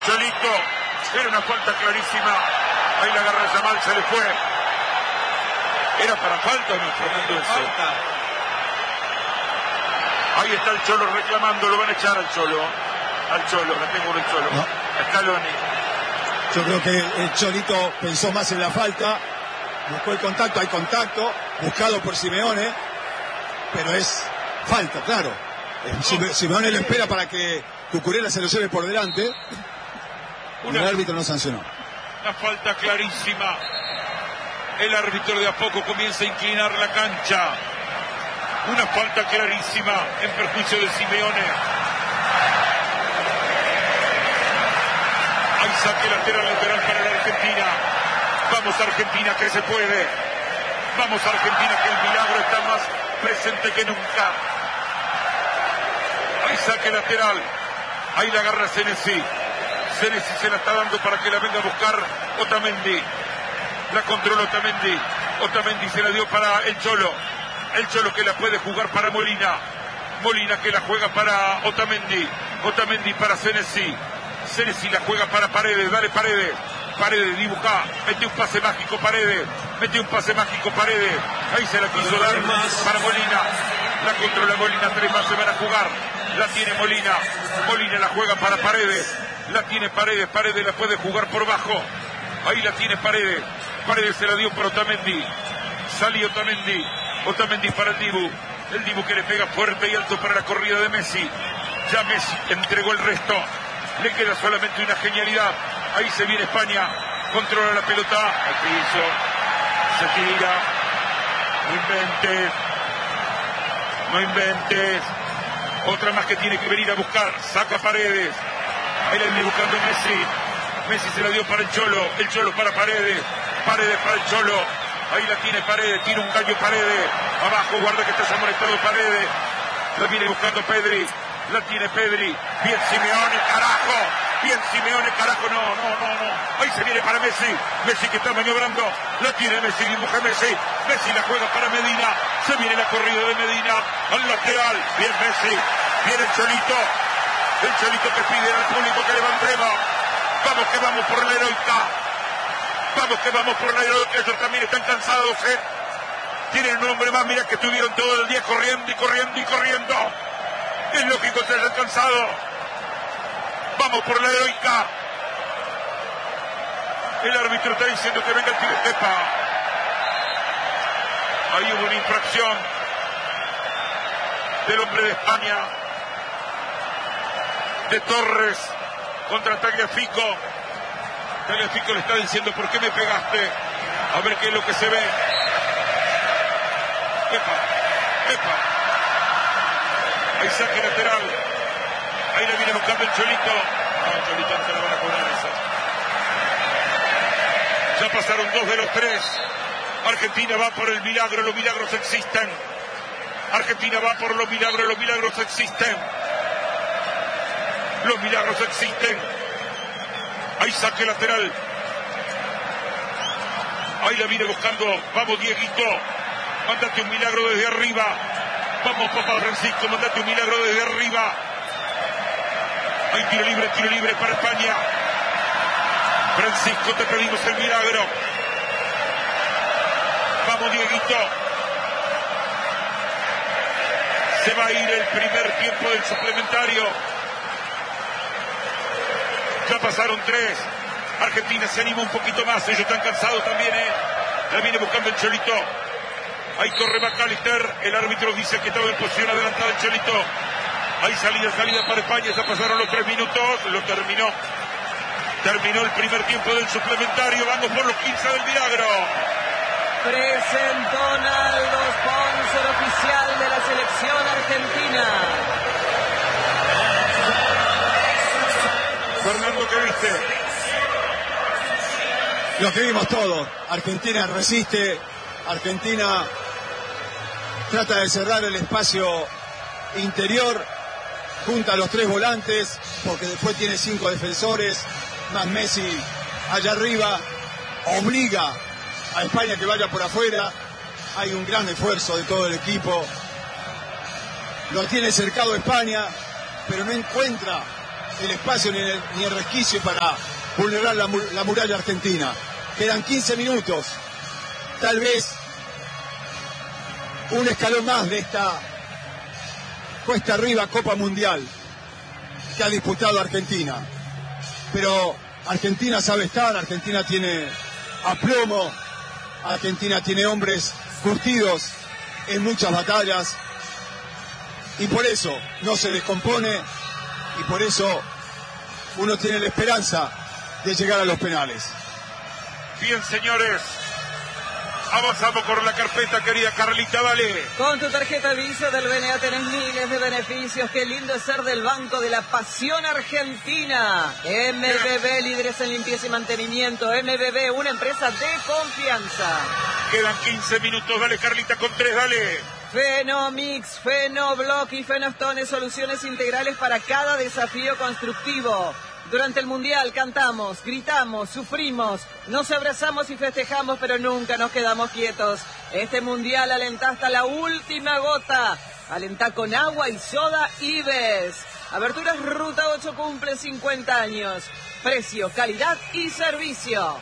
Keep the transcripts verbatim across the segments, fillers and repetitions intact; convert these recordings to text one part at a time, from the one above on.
Cholito, era una falta clarísima. Ahí la agarra Yamal, se le fue. ¿Era para falta o no, Fernando? Eso. Ahí está el Cholo reclamando, lo van a echar al Cholo. Al Cholo, la tengo el Cholo. No. Scaloni. Yo creo que el Cholito pensó más en la falta, buscó el contacto, hay contacto, buscado por Simeone, pero es falta, claro. Sime- Simeone le espera para que Cucurella se lo lleve por delante. Y el árbitro no sancionó. Una falta clarísima. El árbitro de a poco comienza a inclinar la cancha. Una falta clarísima en perjuicio de Simeone. Hay saque lateral, lateral para la Argentina. Vamos Argentina, que se puede. Vamos Argentina, que el milagro está más presente que nunca. Hay saque lateral. Ahí la agarra Senesi. Senesi se la está dando para que la venga a buscar Otamendi. La controla Otamendi. Otamendi se la dio para el Cholo. El Cholo que la puede jugar para Molina. Molina que la juega para Otamendi. Otamendi para Senesi. Senesi la juega para Paredes. Dale Paredes. Paredes dibuja. Mete un pase mágico Paredes. Mete un pase mágico Paredes. Ahí se la quiso dar para Molina. La controla Molina. Tres más se van a jugar. La tiene Molina. Molina la juega para Paredes. La tiene Paredes. Paredes la puede jugar por bajo. Ahí la tiene Paredes. Paredes se la dio para Otamendi. Salió Otamendi. Otamendi para el Dibu. El Dibu que le pega fuerte y alto para la corrida de Messi. Ya Messi entregó el resto. Le queda solamente una genialidad. Ahí se viene España. Controla la pelota. Al piso. Se tira. No inventes. No inventes. Otra más que tiene que venir a buscar. Saca Paredes. Ahí la viene buscando Messi. Messi se la dio para el Cholo. El Cholo para Paredes. Paredes para el Cholo. Ahí la tiene Paredes. Tira un gallo Paredes. Abajo, guarda que está amonestado Paredes. La viene buscando Pedri. La tiene Pedri. Bien Simeone, carajo. Bien Simeone, carajo. No, no, no, no. Ahí se viene para Messi. Messi que está maniobrando. La tiene Messi. Dibuja Messi. Messi la juega para Medina. Se viene la corrida de Medina. Al lateral. Bien Messi. Viene el Cholito. El Cholito que pide al público que levantemos. Vamos que vamos por la heroica. Vamos que vamos por la heroica. Ellos también están cansados, ¿eh? Tienen un hombre más. Mira que estuvieron todo el día corriendo y corriendo y corriendo. Es lógico que se hayan cansado. Vamos por la heroica. El árbitro está diciendo que venga el tiro Kepa. Ahí hubo una infracción del hombre de España, de Torres, contra Tagliafico. Tagliafico le está diciendo: ¿por qué me pegaste? A ver qué es lo que se ve. Kepa, Kepa. Ahí saque lateral. Ahí la viene buscando el Cholito. No, el Cholito no se la van a cobrar esa. Ya pasaron dos de los tres. Argentina va por el milagro, los milagros existen. Argentina va por los milagros, los milagros existen. Los milagros existen. Ahí saque lateral. Ahí la viene buscando. Vamos, Dieguito. Mándate un milagro desde arriba. Vamos, papá Francisco, mandate un milagro desde arriba. Hay tiro libre, tiro libre para España. Francisco, te pedimos el milagro. Vamos, Dieguito. Se va a ir el primer tiempo del suplementario. Ya pasaron tres. Argentina se anima un poquito más. Ellos están cansados también, ¿eh? La viene buscando el Cholito. Ahí corre McAllister. El árbitro dice que estaba en posición adelantada el Cholito. Ahí salida, salida para España. Ya pasaron los tres minutos. Lo terminó. Terminó el primer tiempo del suplementario. Vamos por los quince del milagro. Presentó Naldo, sponsor oficial de la selección argentina. Fernando, ¿qué viste? Lo que vimos todos. Argentina resiste. Argentina trata de cerrar el espacio interior. Junta a los tres volantes. Porque después tiene cinco defensores. Más Messi allá arriba. Obliga a España que vaya por afuera. Hay un gran esfuerzo de todo el equipo. Lo tiene cercado España, pero no encuentra el espacio ni el, ni el resquicio para vulnerar la, la muralla argentina. Quedan quince minutos. Tal vez un escalón más de esta cuesta arriba Copa Mundial que ha disputado Argentina. Pero Argentina sabe estar, Argentina tiene aplomo, Argentina tiene hombres curtidos en muchas batallas y por eso no se descompone y por eso uno tiene la esperanza de llegar a los penales. Bien, señores, avanzamos con la carpeta, querida Carlita, dale. Con tu tarjeta Visa del B N A tenés miles de beneficios. Qué lindo es ser del Banco de la Pasión Argentina. M B B, líderes en limpieza y mantenimiento. M B B, una empresa de confianza. Quedan quince minutos, dale Carlita con tres, dale. Fenomix, Fenoblock y Fenostone, soluciones integrales para cada desafío constructivo. Durante el Mundial cantamos, gritamos, sufrimos, nos abrazamos y festejamos, pero nunca nos quedamos quietos. Este Mundial alentá hasta la última gota. Alentá con agua y soda Ives. Aberturas Ruta ocho cumple cincuenta años. Precio, calidad y servicio.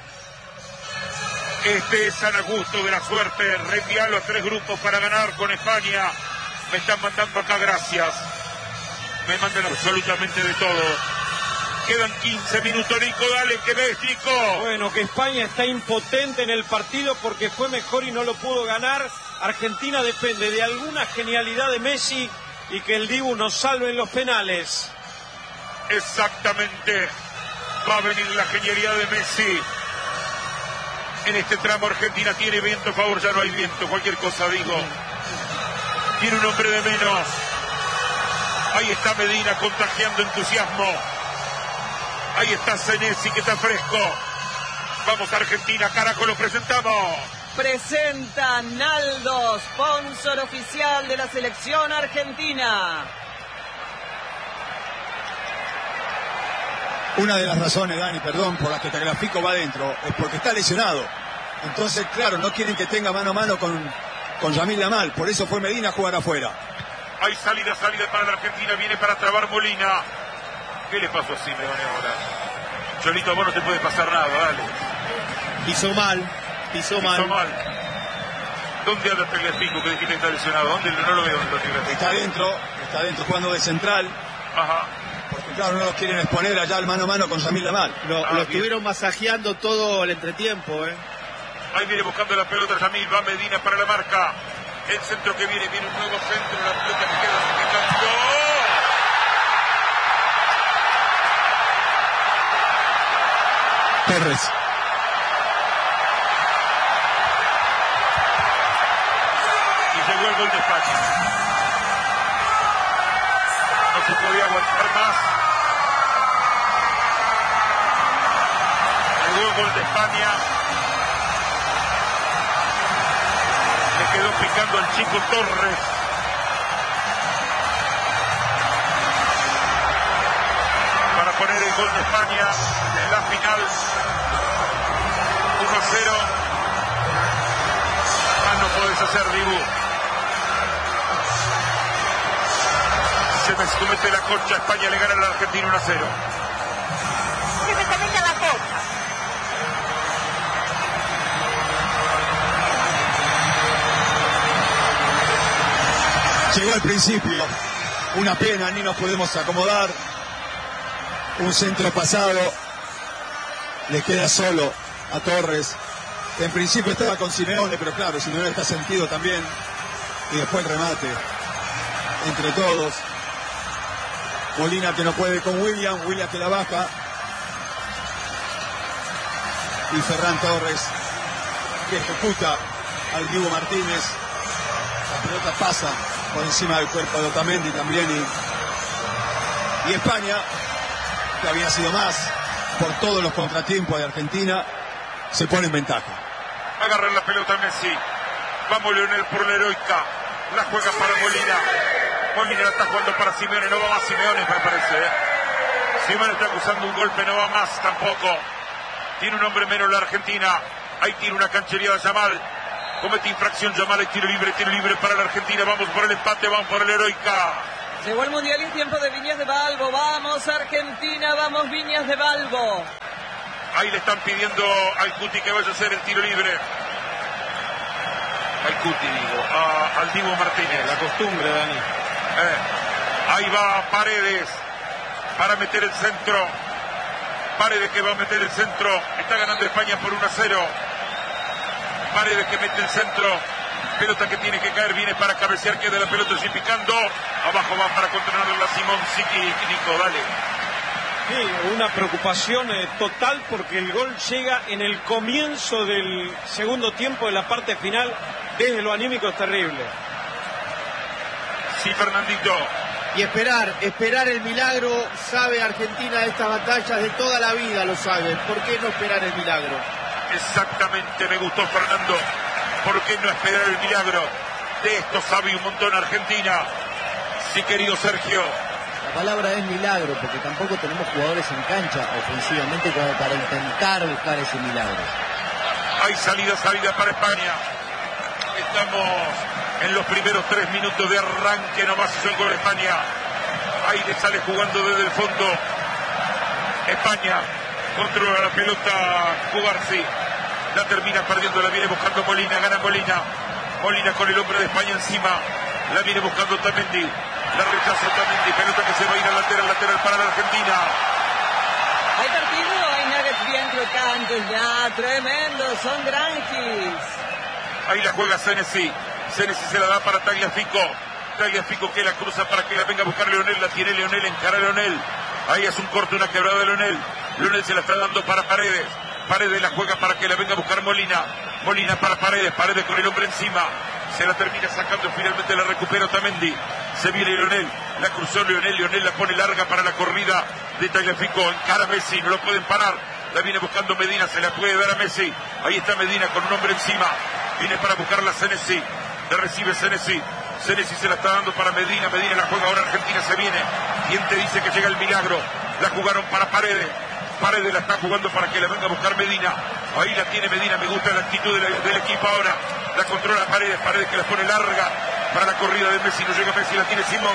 Este es San Augusto de la Suerte. Reenvialo a tres grupos para ganar con España. Me están mandando acá gracias. Me mandan absolutamente de todo. Quedan quince minutos, Nico, dale, ¿qué ves, Nico? Bueno, que España está impotente en el partido porque fue mejor y no lo pudo ganar. Argentina depende de alguna genialidad de Messi y que el Dibu nos salve en los penales. Exactamente. Va a venir la genialidad de Messi. En este tramo Argentina tiene viento a favor, ya no hay viento, cualquier cosa digo. Tiene un hombre de menos. Ahí está Medina contagiando entusiasmo. Ahí está Senesi que está fresco. Vamos a Argentina, carajo, lo presentamos. Presenta Naldo, sponsor oficial de la selección argentina. Una de las razones, Dani, perdón, por las que Tagliafico va adentro, es porque está lesionado. Entonces, claro, no quieren que tenga mano a mano con, con Yamil Lamal. Por eso fue Medina a jugar afuera. Hay salida, salida para la Argentina. Viene para trabar Molina. ¿Qué le pasó así, me van a ahora? Cholito, vos no te puede pasar nada, dale. Pisó mal, pisó mal. Pisó mal. ¿Dónde anda Tagliafico que dijiste que está lesionado? ¿Dónde? No lo veo dónde está Tagliafico. Está adentro, está adentro jugando de central. Ajá. Porque claro, no los quieren exponer allá al mano a mano con Yamil Lamal. Lo, Ah, lo bien. estuvieron masajeando todo el entretiempo, ¿eh? Ahí viene buscando la pelota Yamil, va Medina para la marca. El centro que viene, viene un nuevo centro, la pelota que queda se queda. Torres. Y llegó el gol de España. No se podía aguantar más. Llegó el gol de España. Le quedó picando al chico Torres. Para poner el gol de España en la final. uno a cero. Más no podés hacer, Dibu. Se me comete la concha. España le gana a la Argentina uno a cero. Que se te meta la cocha. Llegó al principio. Una pena, ni nos podemos acomodar. Un centro pasado. Le queda solo a Torres. En principio estaba con Simeone, pero claro, Simeone está sentido también. Y después el remate. Entre todos. Molina que no puede con William. William que la baja. Y Ferran Torres que ejecuta al Dibu Martínez. La pelota pasa por encima del cuerpo de Otamendi también. Y, y España, que había sido más por todos los contratiempos de Argentina, se pone en ventaja. Agarra la pelota Messi. Vamos Leonel por la heroica. La juega para Molina. Molina la está jugando para Simeone. No va más Simeone, me parece. ¿eh? Simeone está acusando un golpe. No va más tampoco. Tiene un hombre menos la Argentina. Ahí tiene una canchería de Yamal. Comete infracción Yamal. Hay tiro libre, tiro libre para la Argentina. Vamos por el empate, vamos por la heroica. Llegó el Mundial y es tiempo de Viñas de Balbo. Vamos Argentina, vamos Viñas de Balbo. Ahí le están pidiendo al Cuti que vaya a hacer el tiro libre. Al Cuti, digo, a, al Dibu Martínez. La costumbre, Dani. Eh, ahí va Paredes para meter el centro. Paredes que va a meter el centro. Está ganando España por uno a cero. Paredes que mete el centro. Pelota que tiene que caer, viene para cabecear, queda la pelota así picando. Abajo va para controlarla Simón Siki. Nico, dale. Sí, una preocupación eh, total porque el gol llega en el comienzo del segundo tiempo de la parte final. Desde lo anímico es terrible. Sí, Fernandito. Y esperar, esperar el milagro. Sabe Argentina de estas batallas de toda la vida, lo sabe. ¿Por qué no esperar el milagro? Exactamente, me gustó Fernando. ¿Por qué no esperar el milagro? De esto sabe un montón Argentina. Sí, querido Sergio. La palabra es milagro, porque tampoco tenemos jugadores en cancha ofensivamente como para intentar buscar ese milagro. Hay salida, salida para España. Estamos en los primeros tres minutos de arranque, nomás hizo el gol España. Ahí le sale jugando desde el fondo. España controla la pelota, Cubarsi. La termina perdiendo, la viene buscando Molina, gana Molina. Molina con el hombre de España encima. La viene buscando Otamendi. La rechaza Otamendi. Pelota que se va a ir al lateral, lateral para la Argentina. Hay partido, hay nuggets bien crocantes ya, tremendo, son granjis. Ahí la juega Senesi. Senesi se la da para Tagliafico. Tagliafico que la cruza para que la venga a buscar Leonel. La tiene Leonel, encara a Leonel. Ahí es un corte, una quebrada de Leonel. Leonel se la está dando para Paredes. Paredes la juega para que la venga a buscar Molina. Molina para Paredes. Paredes con el hombre encima. Se la termina sacando y finalmente la recupera Otamendi. Se viene Leonel. La cruzó Leonel. Leonel la pone larga para la corrida de Tagliafico. Encara a Messi. No lo pueden parar. La viene buscando Medina. Se la puede dar a Messi. Ahí está Medina con un hombre encima. Viene para buscarla Senesi. La recibe Senesi. Senesi se la está dando para Medina. Medina la juega ahora. Argentina se viene. ¿Quién te dice que llega el milagro? La jugaron para Paredes. Paredes la está jugando para que la venga a buscar Medina. Ahí la tiene Medina. Me gusta la actitud de la, del equipo ahora. La controla Paredes. Paredes que la pone larga para la corrida de Messi. No llega Messi. La tiene Simón.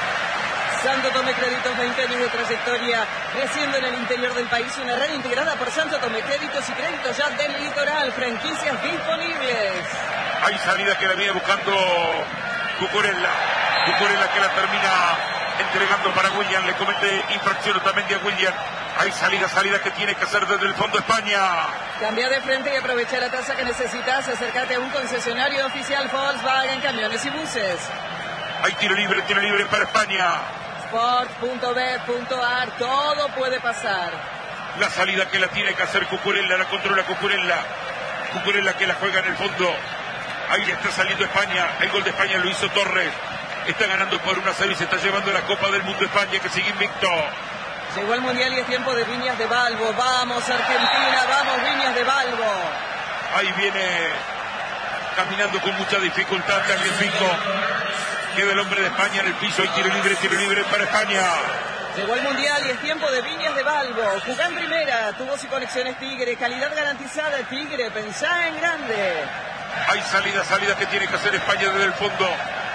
Santo Tomé Créditos, veinte años de trayectoria, creciendo en el interior del país. Una red integrada por Santo Tomé Créditos y Créditos ya del Litoral. Franquicias disponibles. Hay salida que la viene buscando Cucurella. Cucurella que la termina entregando para William. Le comete infracción también a William. Hay salida, salida que tiene que hacer desde el fondo España. Cambia de frente y aprovecha la tasa que necesitas. Acércate a un concesionario oficial Volkswagen, camiones y buses. Hay tiro libre, tiro libre para España. sport punto b punto a r, todo puede pasar. La salida que la tiene que hacer Cucurella, la controla Cucurella. Cucurella que la juega en el fondo. Ahí le está saliendo España. El gol de España lo hizo Torres. Está ganando por una serie y se está llevando la Copa del Mundo España, que sigue invicto. Llegó el Mundial y es tiempo de Viñas de Balbo. Vamos Argentina, vamos Viñas de Balbo. Ahí viene caminando con mucha dificultad Tagliafico. Queda el hombre de España en el piso. Hay tiro libre, tiro libre para España. Llegó el Mundial y es tiempo de Viñas de Balbo. Jugá en primera, tubos y conexiones Tigre, calidad garantizada Tigre, pensá en grande. Hay salida, salida que tiene que hacer España desde el fondo.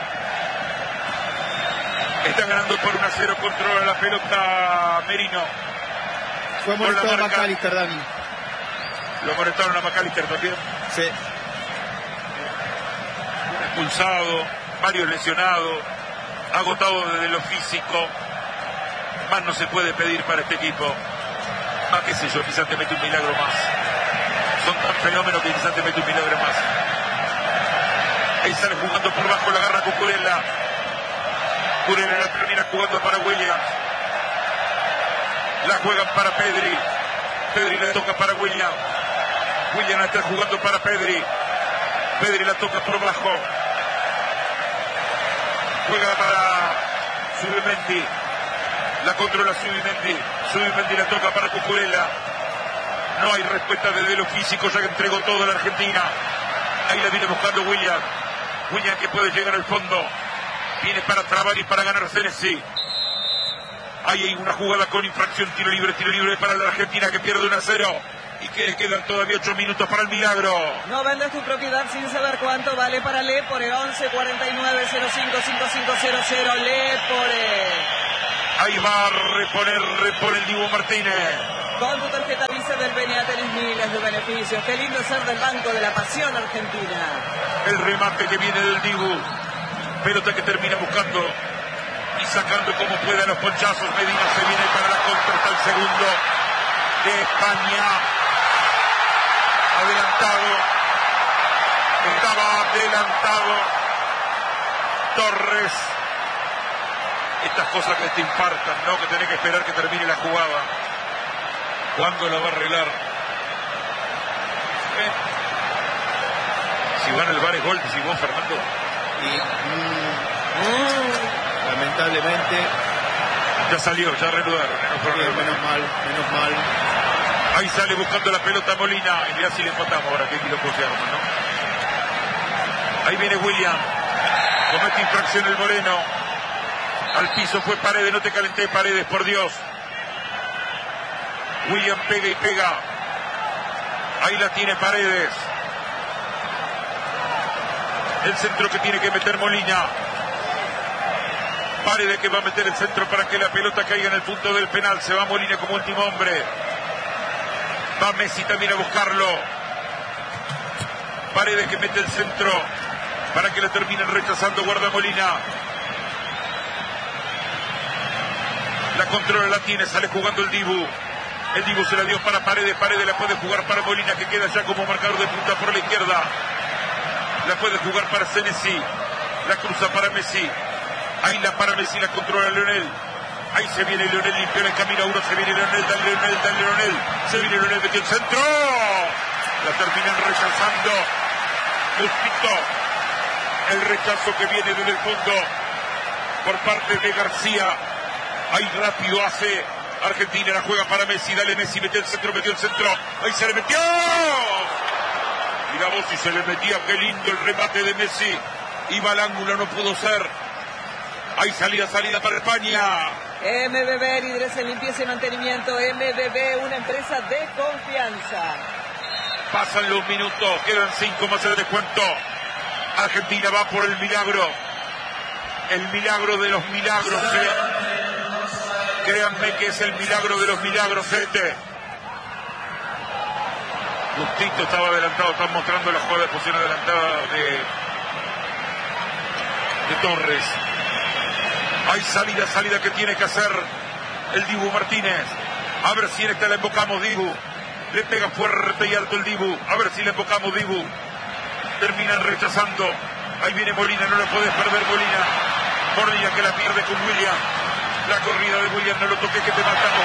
Está ganando por uno a cero, controla la pelota Merino. Fue molestado a McAllister, Dani. Lo molestaron a McAllister también. Sí. Un expulsado, varios lesionados, agotado desde lo físico. Más no se puede pedir para este equipo. Más qué sé yo, quizás te mete un milagro más. Son tan fenómenos que quizás te mete un milagro más. Ahí sale jugando por bajo, la agarra Cucurella. Cucurella la termina jugando para William. La juegan para Pedri. Pedri la toca para William. William la está jugando para Pedri. Pedri la toca por bajo. Juega para Subimendi. La controla Subimendi. Subimendi la toca para Cucurella. No hay respuesta desde lo físico, ya que entregó todo a la Argentina. Ahí la viene buscando William. William que puede llegar al fondo. Viene para trabar y para ganar Senesi. Ahí hay una jugada con infracción, tiro libre, tiro libre para la Argentina que pierde uno a cero. Y que quedan todavía ocho minutos para el milagro. No vendes tu propiedad sin saber cuánto vale para Lepore. once cuarenta y nueve cero cinco cinco cinco cero cero. Lepore. Ahí va a reponer, repone el Dibu Martínez. Con tu tarjeta Visa del B N A tenés miles de beneficios. Qué lindo ser del Banco de la Pasión Argentina. El remate que viene del Dibu. Pelota que termina buscando y sacando como pueda los ponchazos. Medina se viene para la contra. Está el segundo de España. Adelantado. Estaba adelantado. Torres. Estas cosas que te impartan, ¿no? Que tenés que esperar que termine la jugada. ¿Cuándo la va a arreglar? ¿Eh? Si van al bar es gol, si vos, Fernando. Y, mm, mm, lamentablemente. Ya salió, ya reanudaron. Sí, menos mal, menos mal. Ahí sale buscando la pelota Molina. Y mirá si le empatamos ahora, que quilombo se arma, ¿no? Ahí viene William. Comete infracción el Moreno. Al piso fue Paredes, no te calenté, Paredes, por Dios. William pega y pega. Ahí la tiene Paredes. El centro que tiene que meter Molina. Paredes que va a meter el centro para que la pelota caiga en el punto del penal. Se va Molina como último hombre. Va Messi también a buscarlo. Paredes que mete el centro para que la terminen rechazando. Guarda Molina. La controla, la tiene, sale jugando el Dibu. El Dibu se la dio para Paredes. Paredes la puede jugar para Molina, que queda ya como marcador de punta por la izquierda. La puede jugar para Senesi. La cruza para Messi. Ahí la para Messi, la controla Leonel. Ahí se viene Leonel, limpió el camino a uno. Se viene Leonel, dale Leonel, dale Leonel. Se viene Leonel, metió el centro. La terminan rechazando. Justito. El rechazo que viene desde el fondo por parte de García. Ahí rápido hace Argentina, la juega para Messi, dale Messi, metió el centro, metió el centro, ahí se le metió. Mira vos si se le metía, qué lindo el remate de Messi. Iba al ángulo, no pudo ser. Ahí salida, salida para España. M B B, líderes en limpieza y mantenimiento. M B B, una empresa de confianza. Pasan los minutos, quedan cinco más el descuento. Argentina va por el milagro. El milagro de los milagros. ¿eh? Créanme que es el milagro de los milagros, gente. Justito estaba adelantado, están mostrando la jugada de posición adelantada de, de Torres. Hay salida, salida que tiene que hacer el Dibu Martínez. A ver si en esta la embocamos, Dibu. Le pega fuerte y alto el Dibu. A ver si le embocamos, Dibu. Terminan rechazando. Ahí viene Molina, no lo puedes perder, Molina. Molina que la pierde con William. La corrida de William, no lo toques que te matamos.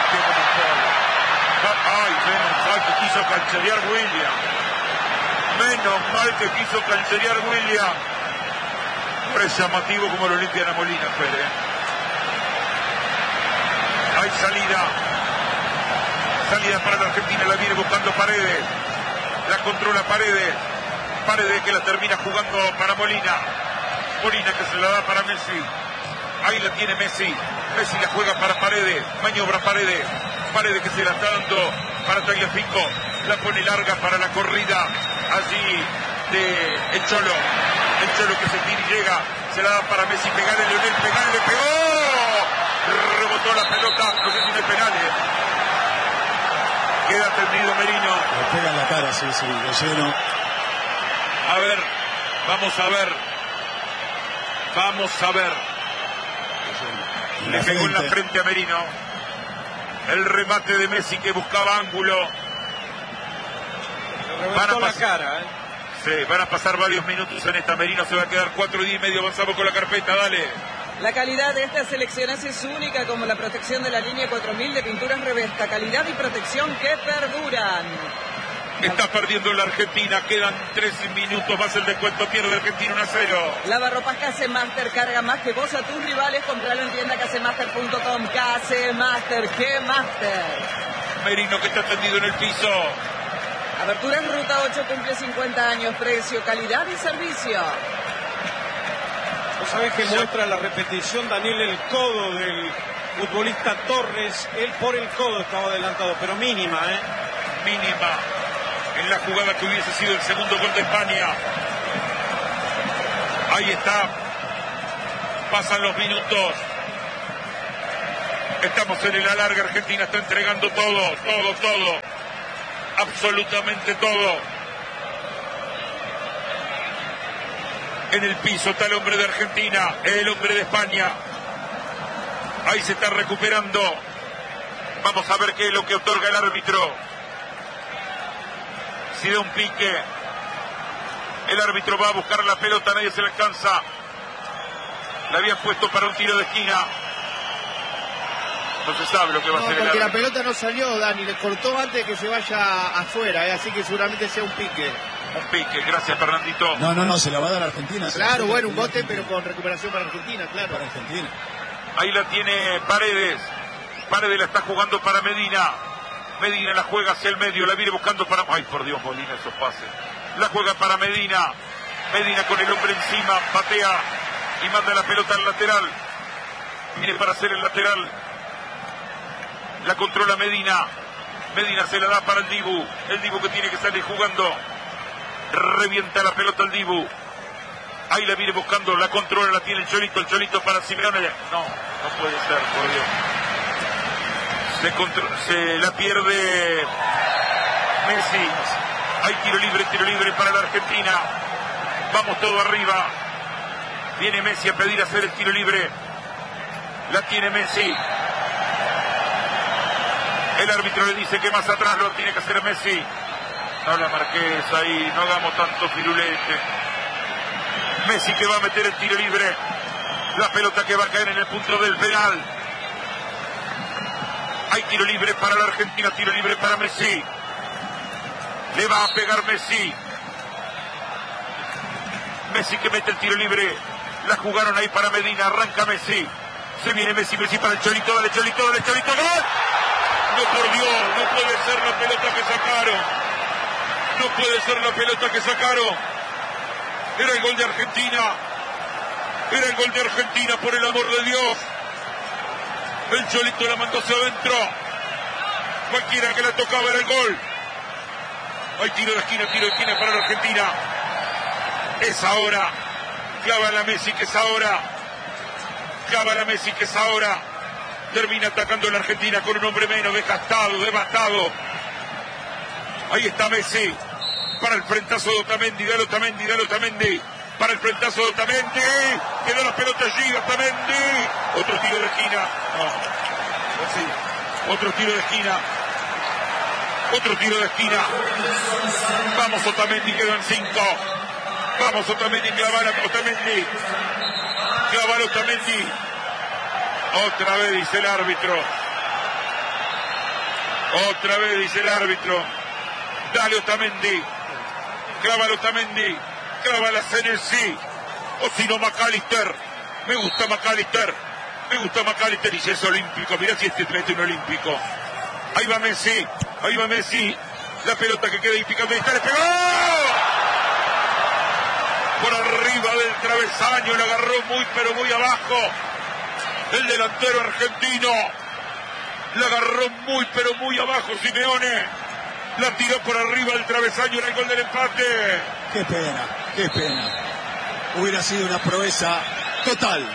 Ay, menos mal que quiso cancherear William. Menos mal que quiso cancherear William. Pero es llamativo como lo limpian a Molina, Fede. Hay salida. Salida para la Argentina, la viene buscando Paredes. La controla Paredes. Paredes que la termina jugando para Molina. Molina que se la da para Messi. Ahí la tiene Messi. Messi la juega para Paredes. Maniobra Paredes. Paredes que se la está dando para Tagliafico. La pone larga para la corrida allí de el Cholo. El Cholo que se tira y llega. Se la da para Messi. Pegarle Leonel. Pegarle. Pegó. Rebotó la pelota. No sé si tiene penales. Queda tendido Merino. Le pega en la cara, sí, sí, de lleno. A ver. Vamos a ver. Vamos a ver. Le pegó en la frente a Merino. El remate de Messi que buscaba ángulo. Van a la cara, ¿eh? Sí, van a pasar varios minutos en esta. Merino se va a quedar cuatro días y medio. Avanzamos con la carpeta, dale. La calidad de estas selecciones es única, como la protección de la línea cuatro mil de pinturas Revesta. Calidad y protección que perduran. Está perdiendo la Argentina, quedan tres minutos más el descuento, pierde Argentina uno a cero. Lavarropas Casemaster, carga más que vos a tus rivales, compralo en tienda casemaster punto com. Casemaster, G-Master. Merino que está tendido en el piso. Abertura en Ruta ocho, cumple cincuenta años, precio, calidad y servicio. ¿Vos sabés que muestra la repetición, Daniel, el codo del futbolista Torres? Él por el codo estaba adelantado, pero mínima, ¿eh? mínima en la jugada que hubiese sido el segundo gol de España. Ahí está. Pasan los minutos. Estamos en el alargue. Argentina está entregando todo, todo, todo. Absolutamente todo. En el piso está el hombre de Argentina, el hombre de España. Ahí se está recuperando. Vamos a ver qué es lo que otorga el árbitro. Si da un pique, el árbitro va a buscar la pelota, nadie se le alcanza. La habían puesto para un tiro de esquina. No se sabe lo que va no, a hacer el porque árbitro. la pelota no salió, Dani, le cortó antes de que se vaya afuera, ¿eh? Así que seguramente sea un pique. Un pique, gracias Fernandito. No, no, no, se la va a dar a Argentina. Claro, bueno, un bote, pero con recuperación para Argentina, claro. Para Argentina. Ahí la tiene Paredes. Paredes la está jugando para Medina. Medina la juega hacia el medio, la viene buscando para... Ay, por Dios, Molina, esos pases. La juega para Medina. Medina con el hombre encima, patea y manda la pelota al lateral. Viene para hacer el lateral. La controla Medina. Medina se la da para el Dibu. El Dibu que tiene que salir jugando. Revienta la pelota al Dibu. Ahí la viene buscando, la controla, la tiene el Cholito. El Cholito para Simeone. No, no puede ser, por Dios. Se, contro- se la pierde Messi. Hay tiro libre, tiro libre para la Argentina. Vamos todo arriba. Viene Messi a pedir hacer el tiro libre. La tiene Messi. El árbitro le dice que más atrás lo tiene que hacer Messi. No la marques ahí, no hagamos tanto firulete. Messi que va a meter el tiro libre. La pelota que va a caer en el punto del penal. Hay tiro libre para la Argentina, tiro libre para Messi. Le va a pegar Messi. Messi que mete el tiro libre. La jugaron ahí para Medina, arranca Messi. Se viene Messi, Messi para el Cholito, dale Cholito, dale Cholito, ¡gol! No, por Dios, no puede ser la pelota que sacaron. No puede ser la pelota que sacaron. Era el gol de Argentina. Era el gol de Argentina, por el amor de Dios. El Cholito la mandó hacia adentro. Cualquiera que la tocaba era el gol. Hay tiro de esquina, tiro de esquina para la Argentina. Es ahora. Clava la Messi, que es ahora. Clava la Messi, que es ahora. Termina atacando la Argentina con un hombre menos, desgastado, devastado. Ahí está Messi. Para el frentazo de Otamendi, dale Otamendi, dale Otamendi. Para el frentazo de Otamendi. Quedó la pelota allí, Otamendi. Otro tiro de esquina. No. Sí. Otro tiro de esquina. Otro tiro de esquina. Vamos Otamendi, quedan cinco. Vamos Otamendi, clavar a Otamendi. Clavar a Otamendi. Otra vez dice el árbitro. Otra vez dice el árbitro. Dale Otamendi. Clávalo Otamendi. Clávala Senesi. O si no McAllister. Me gusta McAllister. Me gusta McAllister y si es olímpico. Mirá si este mete un olímpico. Ahí va Messi. Ahí va Messi. La pelota que queda ahí picando. Ahí está, le pegó. Por arriba del travesaño. Le agarró muy pero muy abajo. El delantero argentino. Le agarró muy pero muy abajo Simeone. La tiró por arriba del travesaño, era el gol del empate. Qué pena, qué pena. Hubiera sido una proeza total.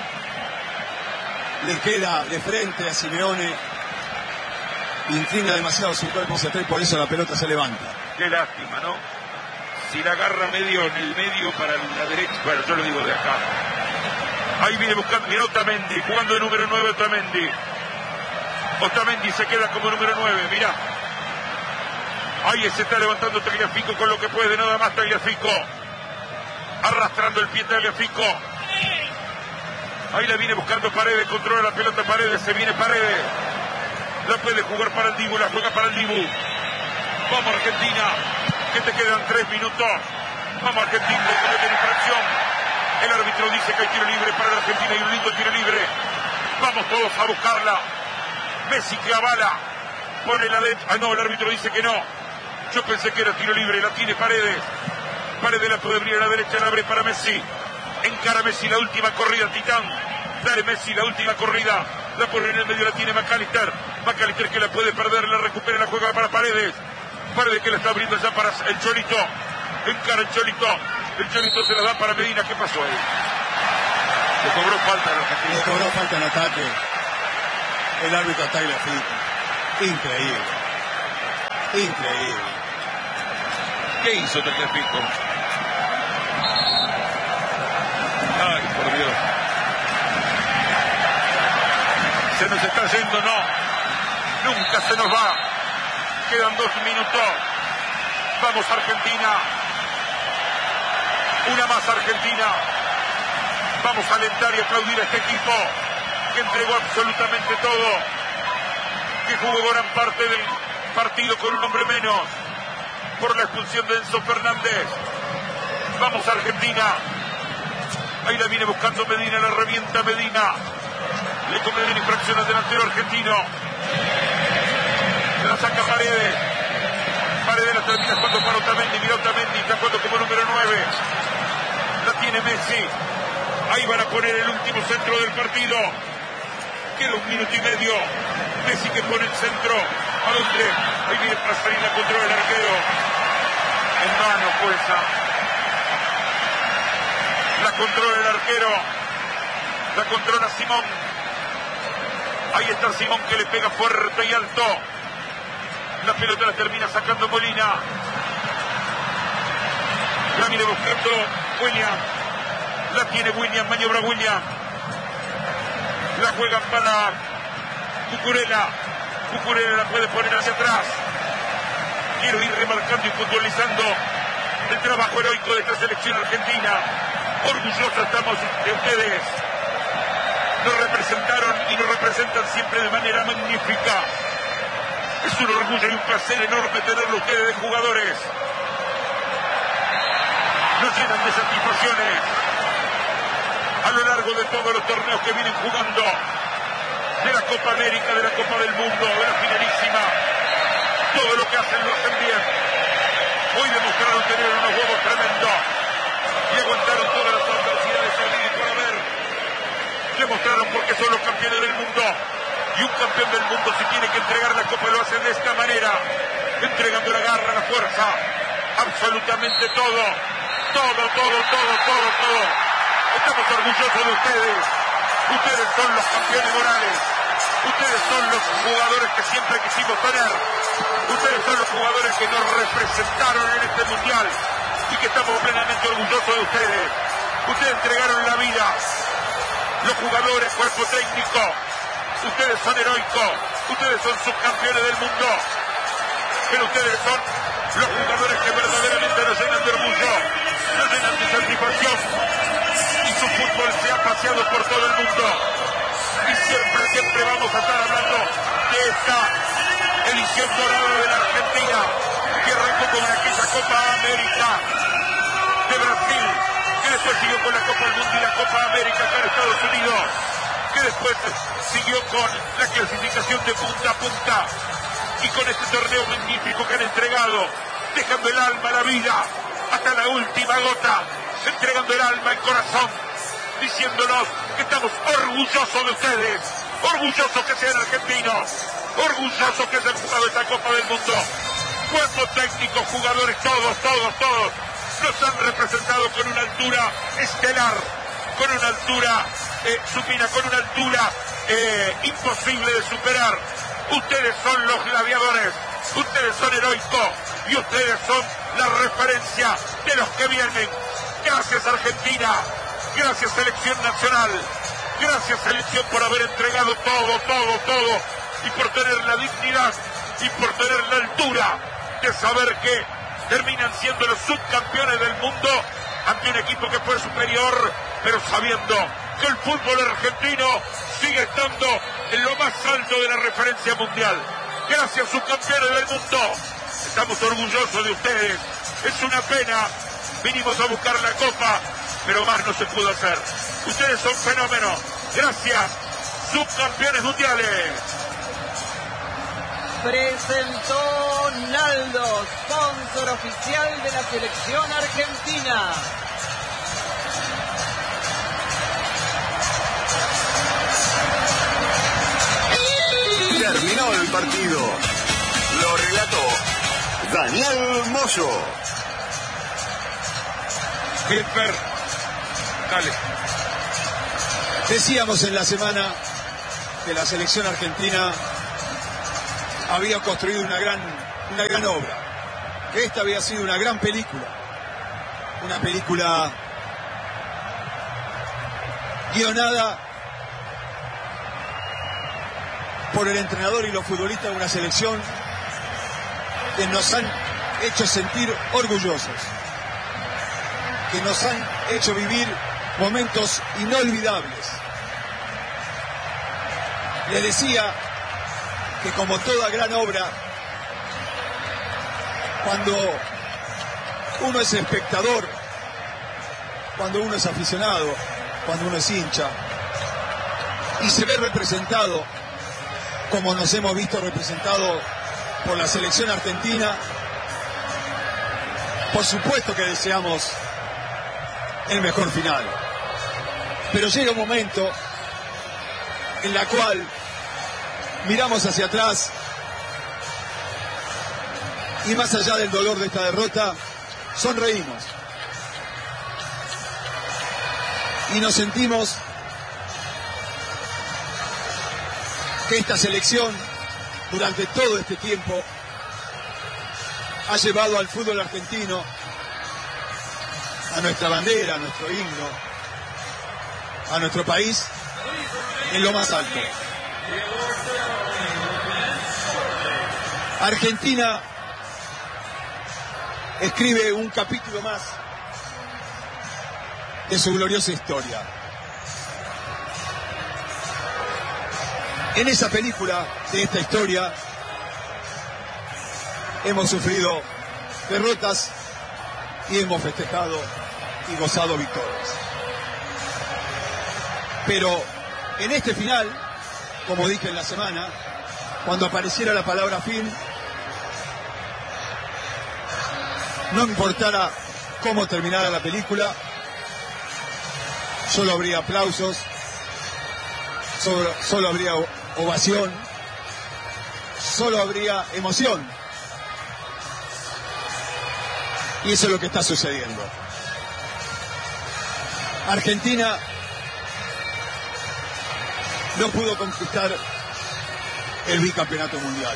Le queda de frente a Simeone. Inclina demasiado su cuerpo hacia atrás y por eso la pelota se levanta. Qué lástima, ¿no? Si la agarra medio en el medio para la derecha, bueno, yo lo digo de acá. Ahí viene buscando, mira Otamendi, jugando de número nueve Otamendi. Otamendi se queda como número nueve, mirá. Ahí se está levantando Tagliafico con lo que puede, nada más Tagliafico. Arrastrando el pie Tagliafico. Ahí la viene buscando Paredes, controla la pelota Paredes, se viene Paredes. La puede jugar para el Dibu, la juega para el Dibu. Vamos Argentina, que te quedan tres minutos. Vamos Argentina, que no tiene infracción. El árbitro dice que hay tiro libre para la Argentina y un lindo tiro libre. Vamos todos a buscarla. Messi clavala. Pone la de... Ah, no, el árbitro dice que no. Yo pensé que era tiro libre, la tiene Paredes. Paredes la puede abrir a la derecha, la abre para Messi. Encara Messi la última corrida, Titán. Dale Messi la última corrida. La pone en el medio, la tiene McAllister. McAllister que la puede perder, la recupera, la juega para Paredes. Paredes que la está abriendo ya para el Cholito. Encara el Cholito. El Cholito se la da para Medina. ¿Qué pasó ahí? Le cobró falta en Argentina. Le cobró falta en ataque. El árbitro está ahí la fita. Increíble. Increíble. ¿Qué hizo Tagliafico? Ay, por Dios. Se nos está yendo, no. Nunca se nos va. Quedan dos minutos. Vamos Argentina. Una más Argentina. Vamos a alentar y aplaudir a este equipo que entregó absolutamente todo, que jugó gran parte del partido con un hombre menos por la expulsión de Enzo Fernández. Vamos Argentina. Ahí la viene buscando Medina, la revienta Medina. Le cometen infracción al delantero argentino. La saca Paredes. Paredes la termina jugando para Otamendi. Mira Otamendi, está jugando como número nueve. La tiene Messi. Ahí van a poner el último centro del partido. Queda un minuto y medio. Messi que pone el centro. ¿A dónde? Ahí viene para salir la controla el arquero. En mano, Cuesa. La controla el arquero. La controla Simón. Ahí está Simón que le pega fuerte y alto. La pelota la termina sacando Molina. La viene buscando William. La tiene William, maniobra William. La juegan para Cucurella. Cucurella la puede poner hacia atrás. Quiero ir remarcando y puntualizando el trabajo heroico de esta selección argentina. Orgullosos estamos de ustedes. Nos representaron y nos representan siempre de manera magnífica. Es un orgullo y un placer enorme tenerlo ustedes de jugadores. Nos llenan de satisfacciones a lo largo de todos los torneos que vienen jugando, de la Copa América, de la Copa del Mundo, de la finalísima. Todo lo que hacen lo hacen bien. Hoy demostraron tener unos huevos tremendos y aguantaron todas las adversidades habidas y por haber. Demostraron porque son los campeones del mundo, y un campeón del mundo si tiene que entregar la Copa lo hace de esta manera, entregando la garra, la fuerza, absolutamente todo, todo, todo, todo, todo, todo. Estamos orgullosos de ustedes. Ustedes son los campeones morales. Ustedes son los jugadores que siempre quisimos tener. Ustedes son los jugadores que nos representaron en este mundial y que estamos plenamente orgullosos de ustedes. Ustedes entregaron la vida. Los jugadores, cuerpo técnico, ustedes son heroicos. Ustedes son subcampeones del mundo. Pero ustedes son los jugadores que verdaderamente nos llenan de orgullo, nos llenan de satisfacción. Su fútbol se ha paseado por todo el mundo y siempre, siempre vamos a estar hablando de esta edición dorada de la Argentina que arrancó con aquella Copa América de Brasil, que después siguió con la Copa del Mundo y la Copa América acá en Estados Unidos, que después siguió con la clasificación de punta a punta y con este torneo magnífico que han entregado, dejando el alma, la vida, hasta la última gota, entregando el alma, el corazón, diciéndonos que estamos orgullosos de ustedes, orgullosos que sean argentinos, orgullosos que hayan jugado esta Copa del Mundo. Cuerpo técnico, jugadores, todos, todos, todos, nos han representado con una altura estelar, con una altura eh, supina, con una altura eh, imposible de superar. Ustedes son los gladiadores, ustedes son heroicos y ustedes son la referencia de los que vienen. Gracias Argentina, gracias Selección Nacional, gracias Selección por haber entregado todo, todo, todo y por tener la dignidad y por tener la altura de saber que terminan siendo los subcampeones del mundo ante un equipo que fue superior, pero sabiendo que el fútbol argentino sigue estando en lo más alto de la referencia mundial. Gracias subcampeones del mundo, estamos orgullosos de ustedes, es una pena. Vinimos a buscar la copa, pero más no se pudo hacer. Ustedes son fenómenos. Gracias, subcampeones mundiales. Presentó Naldo, sponsor oficial de la selección argentina. Terminó el partido. Lo relató Daniel. Daniel Moyo. Hilfer, dale. Decíamos en la semana que la selección argentina había construido una gran, una gran obra, que esta había sido una gran película, una película guionada por el entrenador y los futbolistas de una selección que nos han hecho sentir orgullosos, que nos han hecho vivir momentos inolvidables. Le decía que como toda gran obra, cuando uno es espectador, cuando uno es aficionado, cuando uno es hincha, y se ve representado como nos hemos visto representado por la selección argentina, por supuesto que deseamos el mejor final. Pero llega un momento en la cual miramos hacia atrás y más allá del dolor de esta derrota, sonreímos y nos sentimos que esta selección durante todo este tiempo ha llevado al fútbol argentino, a nuestra bandera, a nuestro himno, a nuestro país en lo más alto. Argentina escribe un capítulo más de su gloriosa historia. En esa película de esta historia hemos sufrido derrotas y hemos festejado y gozado victorias. Pero en este final, como dije en la semana, cuando apareciera la palabra fin, no importara cómo terminara la película, solo habría aplausos, solo, solo habría ovación, solo habría emoción. Y eso es lo que está sucediendo. Argentina no pudo conquistar el bicampeonato mundial.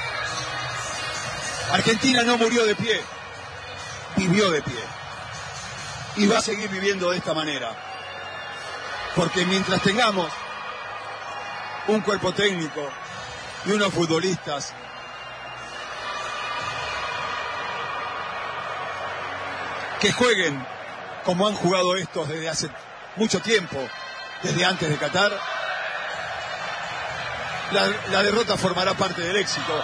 Argentina no murió de pie, vivió de pie. Y va a seguir viviendo de esta manera. Porque mientras tengamos un cuerpo técnico y unos futbolistas que jueguen como han jugado estos desde hace mucho tiempo, desde antes de Qatar, la, la derrota formará parte del éxito.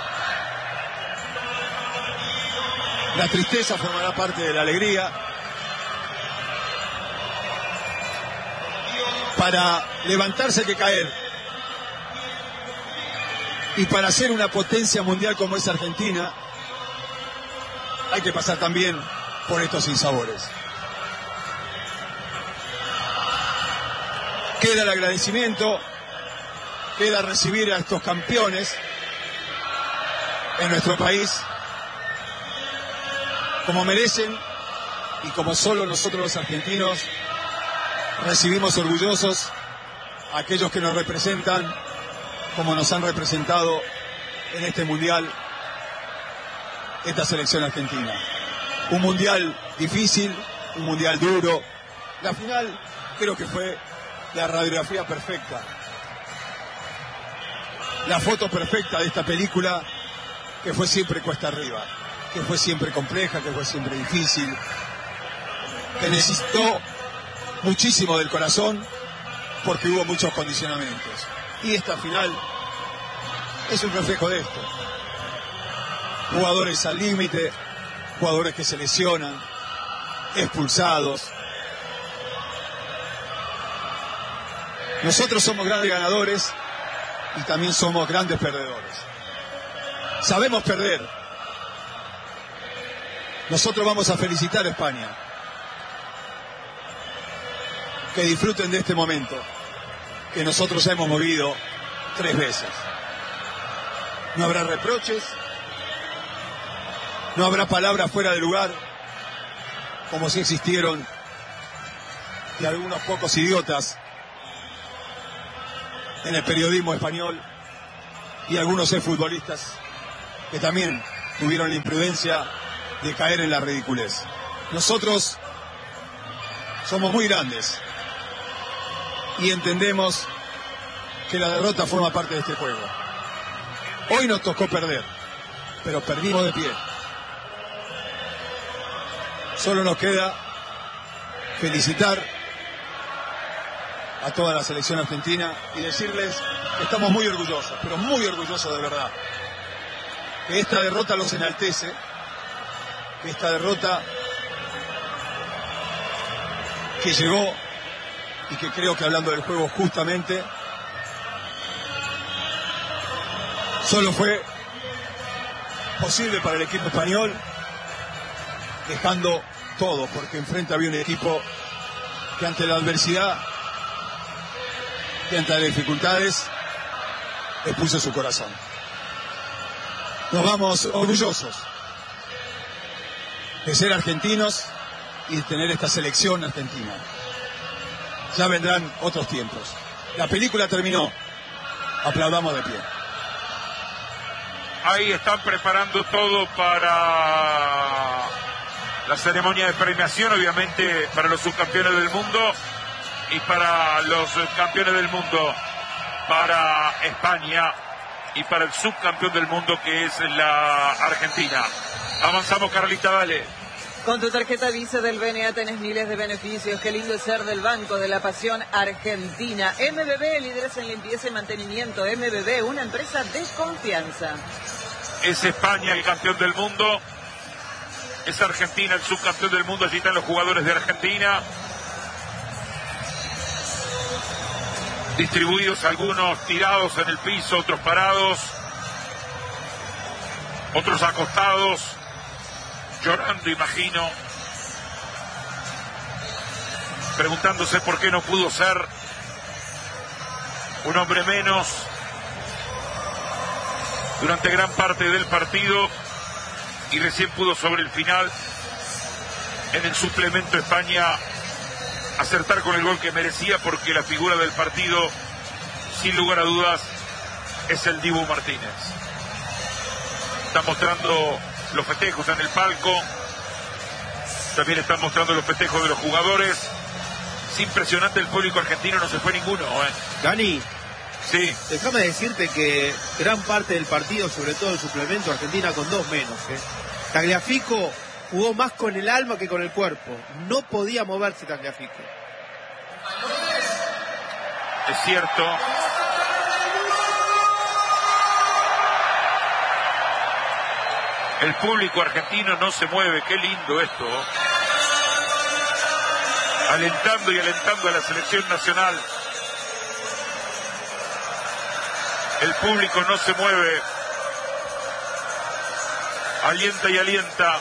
La tristeza formará parte de la alegría. Para levantarse hay que caer. Y para ser una potencia mundial como es Argentina, hay que pasar también por estos sinsabores. Queda el agradecimiento, queda recibir a estos campeones en nuestro país como merecen y como solo nosotros los argentinos recibimos orgullosos a aquellos que nos representan como nos han representado en este mundial esta selección argentina. Un mundial difícil, un mundial duro. La final creo que fue la radiografía perfecta, la foto perfecta de esta película que fue siempre cuesta arriba, que fue siempre compleja, que fue siempre difícil, que necesitó muchísimo del corazón porque hubo muchos condicionamientos. Y esta final es un reflejo de esto. Jugadores al límite, jugadores que se lesionan, expulsados. Nosotros somos grandes ganadores y también somos grandes perdedores. Sabemos perder. Nosotros vamos a felicitar a España. Que disfruten de este momento que nosotros hemos movido tres veces. No habrá reproches, No habrá palabras fuera de lugar, como si existieron, de algunos pocos idiotas en el periodismo español y algunos futbolistas que también tuvieron la imprudencia de caer en la ridiculez. Nosotros somos muy grandes y entendemos que la derrota forma parte de este juego. Hoy nos tocó perder, pero perdimos de pie. Solo nos queda felicitar a toda la selección argentina y decirles que estamos muy orgullosos, pero muy orgullosos de verdad. Que esta derrota los enaltece, que esta derrota que llegó y que creo que hablando del juego justamente, solo fue posible para el equipo español dejando todo, porque enfrente había un equipo que ante la adversidad, que ante las dificultades, les puso su corazón. Nos vamos orgullosos de ser argentinos y de tener esta selección argentina. Ya vendrán otros tiempos. La película terminó. Aplaudamos de pie. Ahí están preparando todo para la ceremonia de premiación, obviamente para los subcampeones del mundo y para los campeones del mundo, para España y para el subcampeón del mundo que es la Argentina. Avanzamos, Carlita, dale. Con tu tarjeta Visa del B N A tenés miles de beneficios. Qué lindo es ser del Banco de la Pasión Argentina. M B B, líderes en limpieza y mantenimiento. M B B, una empresa de confianza. Es España el campeón del mundo. Es Argentina el subcampeón del mundo. Allí están los jugadores de Argentina. Distribuidos, algunos tirados en el piso, otros parados. Otros acostados. Llorando, imagino, preguntándose por qué no pudo ser un hombre menos durante gran parte del partido y recién pudo sobre el final, en el suplemento España, acertar con el gol que merecía, porque la figura del partido, sin lugar a dudas, es el Dibu Martínez. Está mostrando los festejos en el palco, también están mostrando los festejos de los jugadores. Es impresionante, el público argentino, no se fue ninguno, ¿eh? Dani, sí, déjame decirte que gran parte del partido, sobre todo el suplemento, Argentina con dos menos, ¿eh? Tagliafico jugó más con el alma que con el cuerpo, no podía moverse Tagliafico. es cierto. El público argentino no se mueve, qué lindo esto. Alentando y alentando a la selección nacional. El público no se mueve. Alienta y alienta.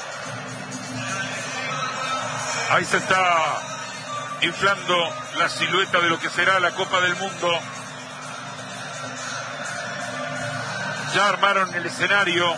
Ahí se está inflando la silueta de lo que será la Copa del Mundo. Ya armaron el escenario.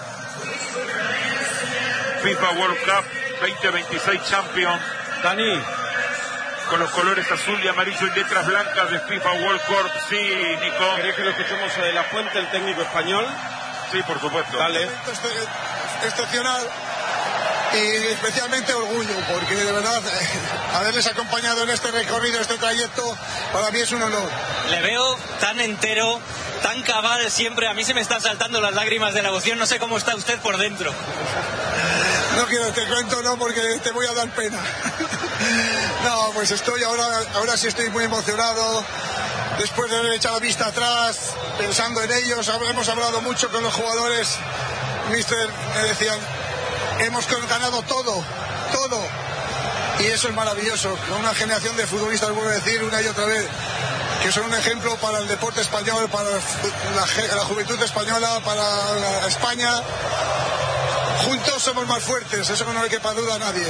FIFA World Cup veinte veintiséis Champions. Dani, con los colores azul y amarillo y letras blancas de FIFA World Cup. Sí, Nico. ¿querés que lo escuchemos de la fuente, el técnico español? Sí, por supuesto. Dale. Excepcional y especialmente orgullo, porque de verdad haberles acompañado en este recorrido, este trayecto, para mí es un honor. Le veo tan entero, tan cabal de siempre. A mí se me están saltando las lágrimas de la emoción. No sé cómo está usted por dentro. No quiero, te cuento, no, porque te voy a dar pena. No, pues estoy ahora, ahora sí estoy muy emocionado. Después de haber echado vista atrás, pensando en ellos, hemos hablado mucho con los jugadores. Mister, me decían, hemos ganado todo, todo. Y eso es maravilloso. Una generación de futbolistas, vuelvo a decir una y otra vez, que son un ejemplo para el deporte español, para la, la juventud española, para la España. Juntos somos más fuertes, eso no le quepa duda a nadie.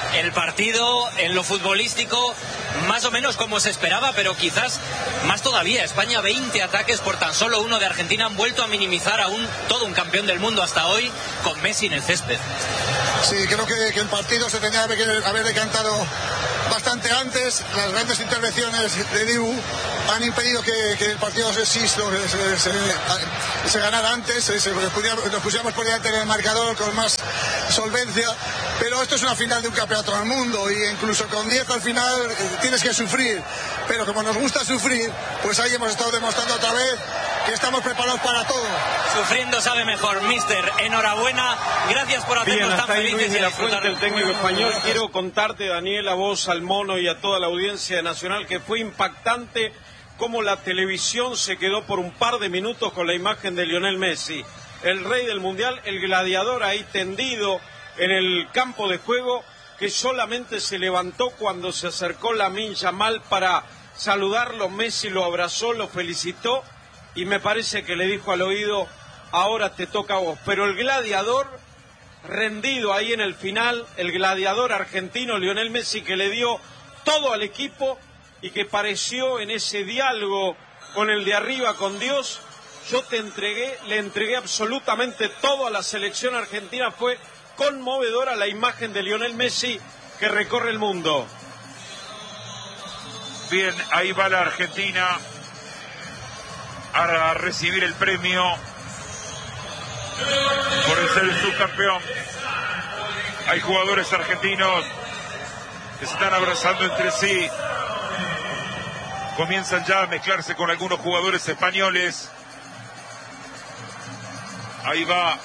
el partido en lo futbolístico más o menos como se esperaba, pero quizás más todavía. España, veinte ataques por tan solo uno de Argentina, han vuelto a minimizar a un, todo un campeón del mundo hasta hoy, con Messi en el césped. Sí, creo que, que el partido se tenía que haber decantado bastante antes. Las grandes intervenciones de Dibu han impedido que, que el partido se, se, se, se, se ganara antes, se, se, nos pusiéramos por delante en el marcador con más solvencia, pero esto es una final de un campeonato del mundo y incluso con diez al final eh, tienes que sufrir, pero como nos gusta sufrir, pues ahí hemos estado demostrando otra vez que estamos preparados para todo. Sufriendo sabe mejor, mister. Enhorabuena, gracias por hacernos Bien, tan felices. Luis de la Fuente, el técnico español. Gracias. Quiero contarte, Daniel, a vos, al Mono y a toda la audiencia de Nacional, que fue impactante cómo la televisión se quedó por un par de minutos con la imagen de Lionel Messi, el rey del Mundial, el gladiador ahí tendido en el campo de juego, que solamente se levantó cuando se acercó Lamine Yamal para saludarlo. Messi lo abrazó, lo felicitó y me parece que le dijo al oído: ahora te toca a vos. Pero el gladiador rendido ahí en el final, el gladiador argentino Lionel Messi, que le dio todo al equipo y que pareció en ese diálogo con el de arriba, con Dios: yo te entregué, le entregué absolutamente todo a la selección argentina. Fue conmovedora la imagen de Lionel Messi que recorre el mundo. Bien, ahí va la Argentina a recibir el premio por ser el subcampeón. Hay jugadores argentinos que se están abrazando entre sí. Comienzan ya a mezclarse con algunos jugadores españoles. Ahí va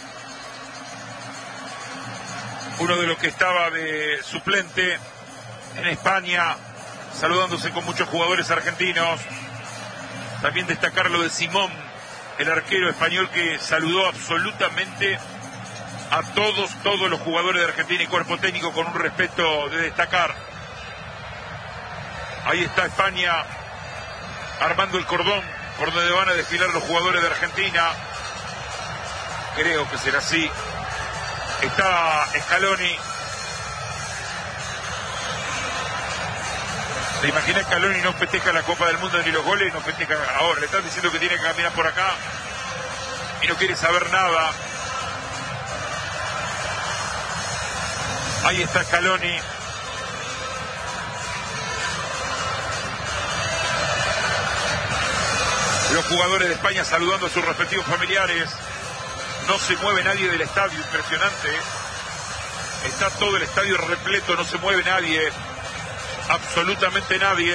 uno de los que estaba de suplente en España, saludándose con muchos jugadores argentinos. También destacar lo de Simón, el arquero español, que saludó absolutamente a todos, todos los jugadores de Argentina y cuerpo técnico con un respeto de destacar. Ahí está España armando el cordón por donde van a desfilar los jugadores de Argentina. Creo que será así. Está Scaloni. ¿Se imagina Scaloni no festeja la Copa del Mundo ni los goles? No festeja ahora. Le están diciendo que tiene que caminar por acá y no quiere saber nada. Ahí está Scaloni. Los jugadores de España saludando a sus respectivos familiares. No se mueve nadie del estadio, impresionante. Está todo el estadio repleto, no se mueve nadie. Absolutamente nadie.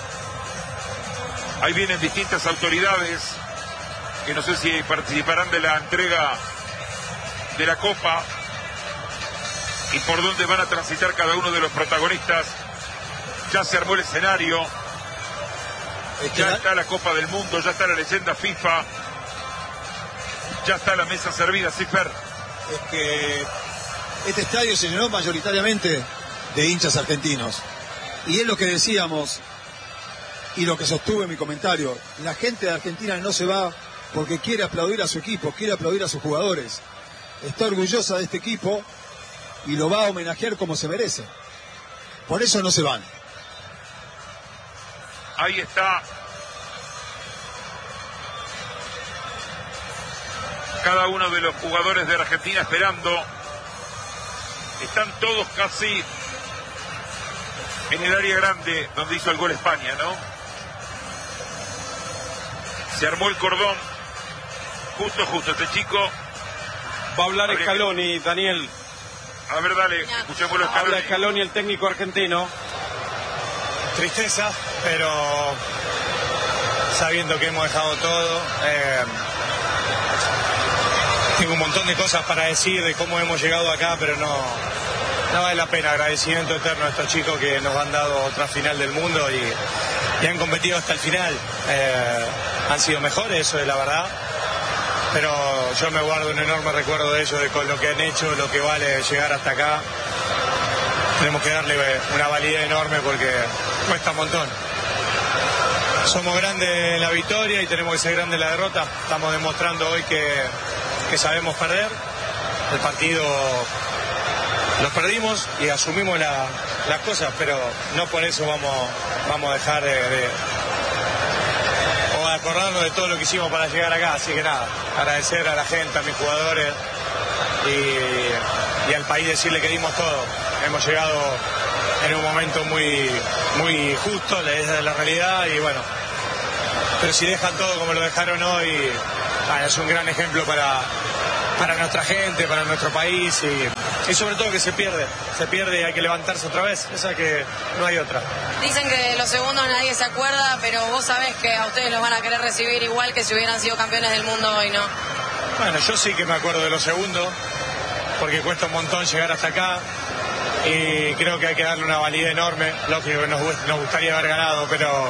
Ahí vienen distintas autoridades que no sé si participarán de la entrega de la Copa y por dónde van a transitar cada uno de los protagonistas. Ya se armó el escenario. Ya está la Copa del Mundo, ya está la leyenda FIFA, ya está la mesa servida. Sí, Fer. Es que este estadio se llenó mayoritariamente de hinchas argentinos. Y es lo que decíamos y lo que sostuve en mi comentario. La gente de Argentina no se va porque quiere aplaudir a su equipo, quiere aplaudir a sus jugadores. Está orgullosa de este equipo y lo va a homenajear como se merece. Por eso no se van. Ahí está cada uno de los jugadores de Argentina esperando. Están todos casi en el área grande donde hizo el gol España, ¿no? Se armó el cordón. Justo, justo, este chico. Va a hablar Scaloni, Daniel. A ver, dale, escuchémoslo. Scaloni. Habla Scaloni, el técnico argentino. Tristeza, pero sabiendo que hemos dejado todo, eh, tengo un montón de cosas para decir de cómo hemos llegado acá, pero no, no vale la pena. Agradecimiento eterno a estos chicos que nos han dado otra final del mundo y, y han competido hasta el final. Eh, han sido mejores, eso es la verdad, pero yo me guardo un enorme recuerdo de ellos, de con lo que han hecho, lo que vale llegar hasta acá. Tenemos que darle una validez enorme porque cuesta un montón. Somos grandes en la victoria y tenemos que ser grandes en la derrota. Estamos demostrando hoy que, que sabemos perder. El partido los perdimos y asumimos la, las cosas, pero no por eso vamos, vamos a dejar de, de o de acordarnos de todo lo que hicimos para llegar acá. Así que nada, agradecer a la gente, a mis jugadores y, y al país, decirle que dimos todo. Hemos llegado en un momento muy, muy justo, desde la realidad, y bueno, pero si dejan todo como lo dejaron hoy, bueno, es un gran ejemplo para, para nuestra gente, para nuestro país, y, y sobre todo que se pierde, se pierde y hay que levantarse otra vez, esa que no hay otra. Dicen que de los segundos nadie se acuerda, pero vos sabés que a ustedes los van a querer recibir igual que si hubieran sido campeones del mundo hoy, ¿no? Bueno, yo sí que me acuerdo de los segundos, porque cuesta un montón llegar hasta acá, y creo que hay que darle una validez enorme. Lógico que nos, nos gustaría haber ganado, pero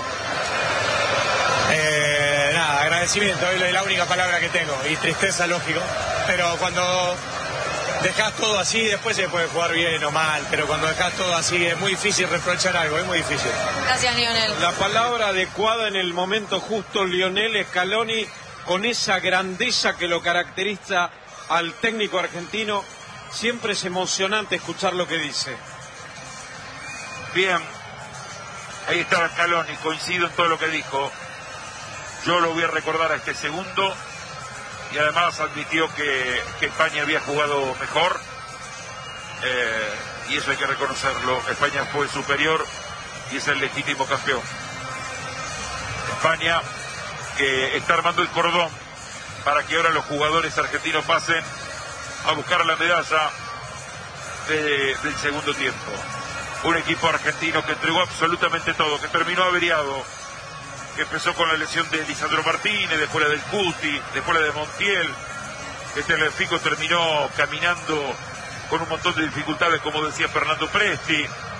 eh, nada, agradecimiento es la única palabra que tengo, y tristeza, lógico, pero cuando dejás todo así, después se puede jugar bien o mal, pero cuando dejás todo así es muy difícil reprochar algo, es muy difícil. Gracias, Lionel. La palabra adecuada en el momento justo, Lionel Scaloni, con esa grandeza que lo caracteriza al técnico argentino. Siempre es emocionante escuchar lo que dice. Bien, ahí estaba Scaloni, coincido en todo lo que dijo. Yo lo voy a recordar a este segundo, y además admitió que, que España había jugado mejor, eh, y eso hay que reconocerlo. España fue superior y es el legítimo campeón. España, que está armando el cordón para que ahora los jugadores argentinos pasen a buscar la medalla de, del segundo tiempo. Un equipo argentino que entregó absolutamente todo, que terminó averiado, que empezó con la lesión de Lisandro Martínez, después la del Cuti, después la de Montiel. Este Tagliafico terminó caminando con un montón de dificultades, como decía Fernando Presti,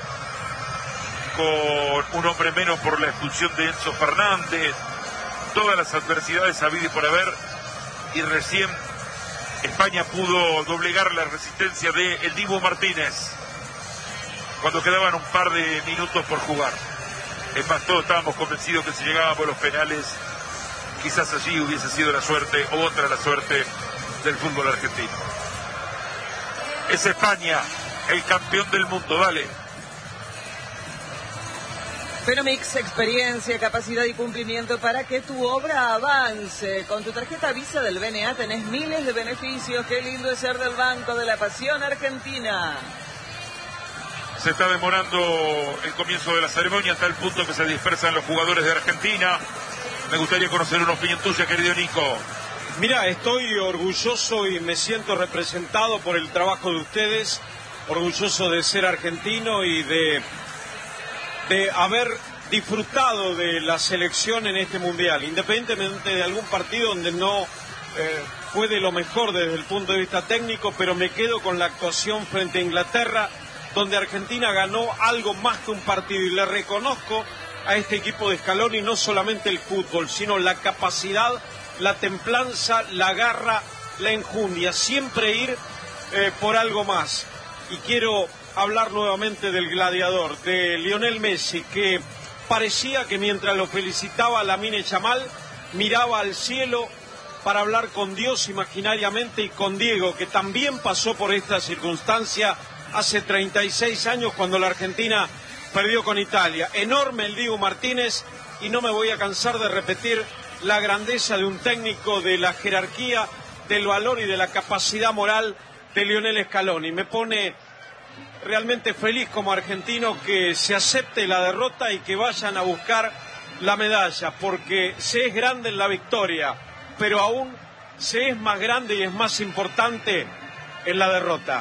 con un hombre menos por la expulsión de Enzo Fernández, todas las adversidades habidas y por haber, y recién España pudo doblegar la resistencia de el Dibu Martínez cuando quedaban un par de minutos por jugar. Es más, todos estábamos convencidos que si llegábamos a los penales, quizás allí hubiese sido la suerte, o otra la suerte del fútbol argentino. Es España el campeón del mundo, dale. Fenomix, experiencia, capacidad y cumplimiento para que tu obra avance. Con tu tarjeta Visa del B N A tenés miles de beneficios. Qué lindo es ser del Banco de la Pasión Argentina. Se está demorando el comienzo de la ceremonia hasta el punto que se dispersan los jugadores de Argentina. Me gustaría conocer una opinión tuya, querido Nico. Mira, estoy orgulloso y me siento representado por el trabajo de ustedes, orgulloso de ser argentino y de... de haber disfrutado de la selección en este mundial, independientemente de algún partido donde no eh, fue de lo mejor desde el punto de vista técnico, pero me quedo con la actuación frente a Inglaterra, donde Argentina ganó algo más que un partido, y le reconozco a este equipo de Scaloni no solamente el fútbol, sino la capacidad, la templanza, la garra, la enjundia, siempre ir eh, por algo más. Y quiero hablar nuevamente del gladiador, de Lionel Messi, que parecía que mientras lo felicitaba Lamine Yamal, miraba al cielo para hablar con Dios imaginariamente, y con Diego, que también pasó por esta circunstancia hace treinta y seis años cuando la Argentina perdió con Italia. Enorme el Diego Martínez, y no me voy a cansar de repetir la grandeza de un técnico, de la jerarquía, del valor y de la capacidad moral de Lionel Scaloni. Me pone realmente feliz como argentino que se acepte la derrota y que vayan a buscar la medalla, porque se es grande en la victoria, pero aún se es más grande y es más importante en la derrota.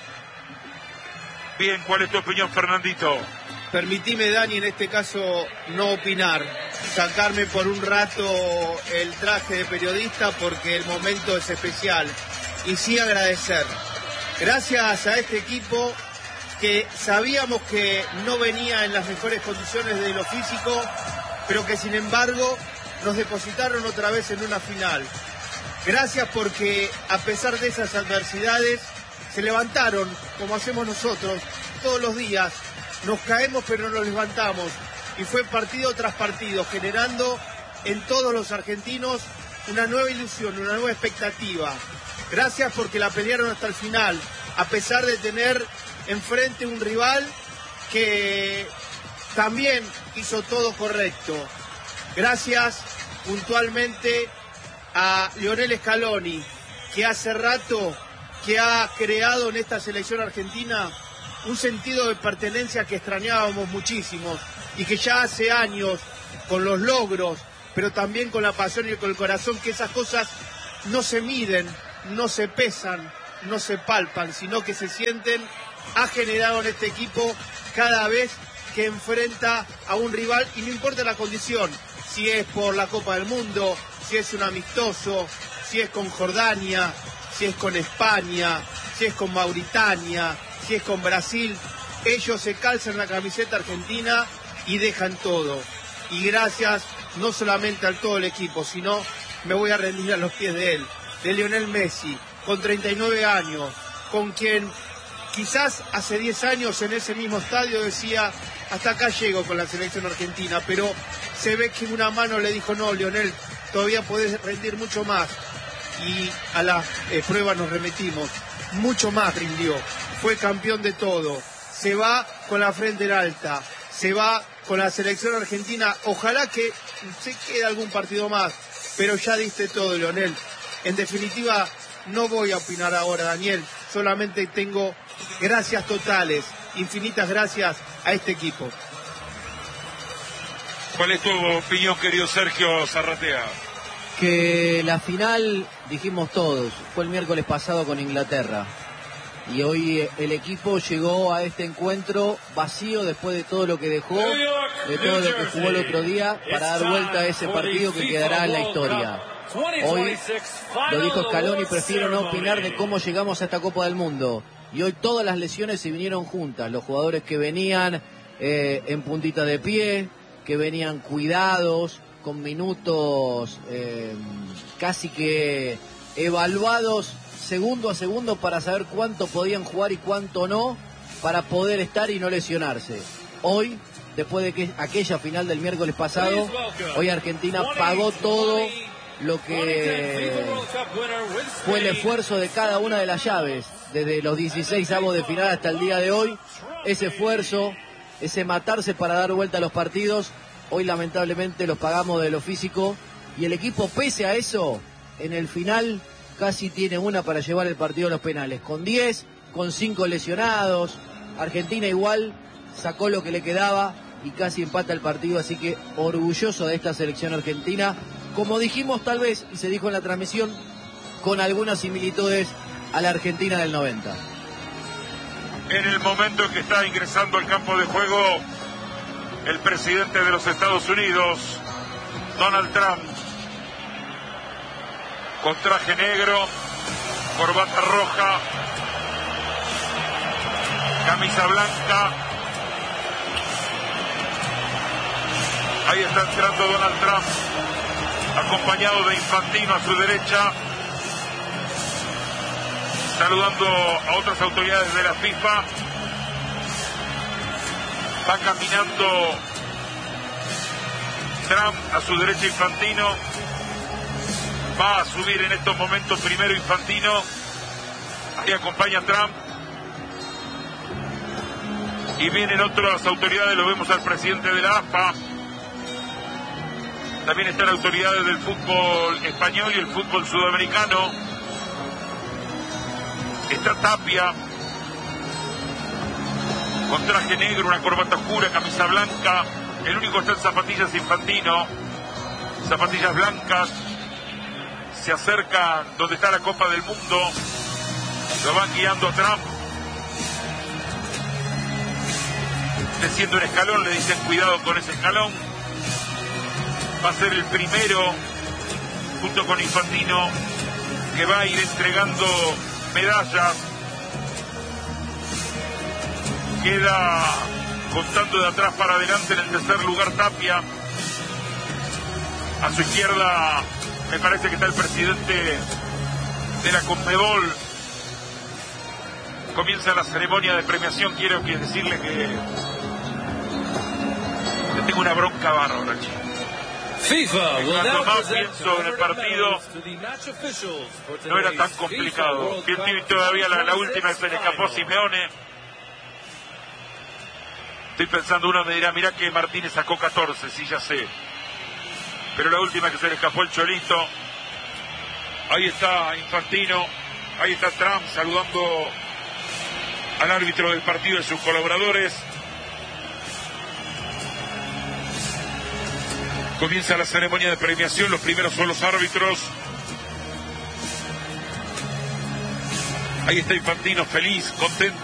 Bien, ¿cuál es tu opinión, Fernandito? Permitime, Dani, en este caso no opinar, sacarme por un rato el traje de periodista porque el momento es especial, y sí agradecer. Gracias a este equipo que sabíamos que no venía en las mejores condiciones de lo físico, pero que sin embargo nos depositaron otra vez en una final. Gracias porque a pesar de esas adversidades se levantaron, como hacemos nosotros todos los días. Nos caemos pero nos levantamos, y fue partido tras partido, generando en todos los argentinos una nueva ilusión, una nueva expectativa. Gracias porque la pelearon hasta el final, a pesar de tener enfrente un rival que también hizo todo correcto. Gracias puntualmente a Lionel Scaloni, que hace rato que ha creado en esta selección argentina un sentido de pertenencia que extrañábamos muchísimo y que ya hace años, con los logros, pero también con la pasión y con el corazón, que esas cosas no se miden, no se pesan, no se palpan, sino que se sienten, ha generado en este equipo cada vez que enfrenta a un rival, y no importa la condición, si es por la Copa del Mundo, si es un amistoso, si es con Jordania, si es con España, si es con Mauritania, si es con Brasil, ellos se calzan la camiseta argentina y dejan todo. Y gracias no solamente al todo el equipo, sino me voy a rendir a los pies de él, de Lionel Messi, con treinta y nueve años, con quien quizás hace diez años en ese mismo estadio decía, hasta acá llego con la selección argentina, pero se ve que una mano le dijo, no, Lionel, todavía podés rendir mucho más. Y a la eh, prueba nos remitimos, mucho más rindió, fue campeón de todo, se va con la frente en alta, se va con la selección argentina, ojalá que se quede algún partido más, pero ya diste todo, Lionel. En definitiva, no voy a opinar ahora, Daniel, solamente tengo gracias totales, infinitas gracias a este equipo. ¿Cuál es tu opinión, querido Sergio Zarratea? Que la final, dijimos todos, fue el miércoles pasado con Inglaterra. Y hoy el equipo llegó a este encuentro vacío después de todo lo que dejó, de todo lo que jugó el otro día, para dar vuelta a ese partido que quedará en la historia. Hoy, lo dijo Scaloni, prefiero no opinar de cómo llegamos a esta Copa del Mundo. Y hoy todas las lesiones se vinieron juntas. Los jugadores que venían eh, en puntita de pie, que venían cuidados, con minutos eh, casi que evaluados segundo a segundo para saber cuánto podían jugar y cuánto no, para poder estar y no lesionarse. Hoy, después de que aquella final del miércoles pasado, hoy Argentina pagó todo lo que fue el esfuerzo de cada una de las llaves, desde los dieciséis avos de final hasta el día de hoy. Ese esfuerzo, ese matarse para dar vuelta a los partidos, hoy lamentablemente los pagamos de lo físico, y el equipo, pese a eso, en el final casi tiene una para llevar el partido a los penales, con diez, con cinco lesionados. Argentina igual sacó lo que le quedaba y casi empata el partido, así que orgulloso de esta selección argentina, como dijimos tal vez, y se dijo en la transmisión, con algunas similitudes a la Argentina del noventa. En el momento en que está ingresando al campo de juego el presidente de los Estados Unidos, Donald Trump, con traje negro, corbata roja, camisa blanca. Ahí está entrando Donald Trump, acompañado de Infantino a su derecha, saludando a otras autoridades de la FIFA. Va caminando Trump, a su derecha Infantino. Va a subir en estos momentos primero Infantino. Ahí acompaña a Trump. Y vienen otras autoridades, lo vemos al presidente de la A F A. También están autoridades del fútbol español y el fútbol sudamericano. Está Tapia, con traje negro, una corbata oscura, camisa blanca. El único que está en zapatillas Infantino, zapatillas blancas. Se acerca donde está la Copa del Mundo, lo van guiando a Trump. Desciende un escalón, le dicen cuidado con ese escalón. Va a ser el primero, junto con Infantino, que va a ir entregando medallas. Queda contando de atrás para adelante en el tercer lugar Tapia. A su izquierda me parece que está el presidente de la Conmebol. Comienza la ceremonia de premiación. Quiero que decirle que, que tengo una bronca bárbara, chico. FIFA will Cuando now más present pienso en el partido, to the match officials for no era tan today's complicado. FIFA World Bien, Cup todavía la, la última que se le escapó a final. Simeone. Estoy pensando, uno me dirá, mirá que Martínez sacó catorce, sí, ya sé. Pero la última que se le escapó el Cholito. Ahí está Infantino, ahí está Trump saludando al árbitro del partido y sus colaboradores. Comienza la ceremonia de premiación, los primeros son los árbitros. Ahí está Infantino, feliz, contento.